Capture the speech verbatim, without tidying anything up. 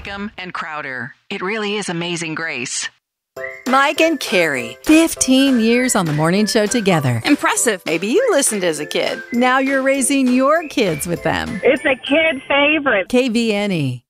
Mangum, and Crowder. It really is Amazing Grace. Mike and Carrie. fifteen years on the morning show together. Impressive. Maybe you listened as a kid. Now you're raising your kids with them. It's a kid favorite. K V N E.